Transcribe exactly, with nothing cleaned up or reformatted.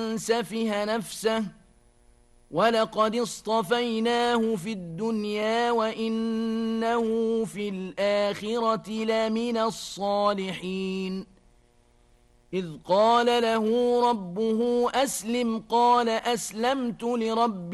سفه نفسه ولقد اصطفيناه في الدنيا وإنه في الآخرة لمن الصالحين إذ قال له ربه أسلم قال أسلمت لرب